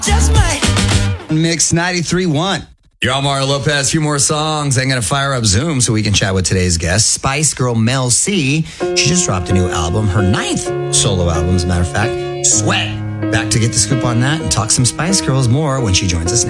Just might. Mix 93.1. You're on Mario Lopez. A few more songs. I'm going to fire up Zoom so we can chat with today's guest, Spice Girl Mel C. She just dropped a new album, her 9th solo album, as a matter of fact, Sweat. Back to get the scoop on that and talk some Spice Girls more when she joins us now.